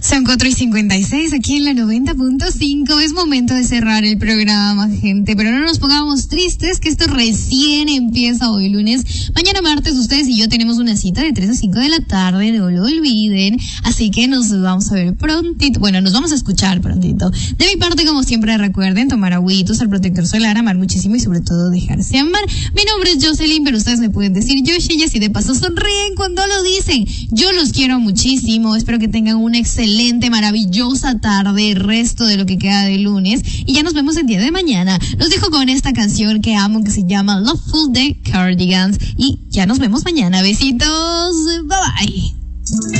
Son 4:56 aquí en la 90.5. Es momento de cerrar el programa, gente. Pero no nos pongamos tristes, que esto recién empieza hoy lunes. Mañana martes ustedes y yo tenemos una cita de 3 a 5 de la tarde, no lo olviden. Así que nos vamos a ver prontito. Bueno, nos vamos a escuchar prontito. De mi parte, como siempre, recuerden tomar agüita, usar protector solar, amar muchísimo y sobre todo dejarse amar. Mi nombre es Jocelyn, pero ustedes me pueden decir Yoshi y así de paso sonríen cuando lo dicen. Yo los quiero muchísimo. Espero que tengan una excelente, maravillosa tarde, resto de lo que queda de lunes, y ya nos vemos el día de mañana. Los dejo con esta canción que amo, que se llama Loveful de Cardigans, y ya nos vemos mañana. Besitos, bye bye.